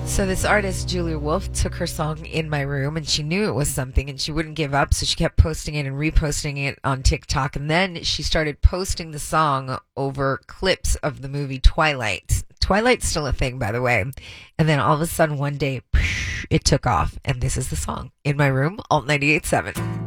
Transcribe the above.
So this artist, Julia Wolf, took her song In My Room and she knew it was something and she wouldn't give up. So she kept posting it and reposting it on TikTok. And then she started posting the song over clips of the movie Twilight. Twilight's still a thing, by the way. And then all of a sudden one day, it took off. And this is the song, In My Room, Alt 98.7.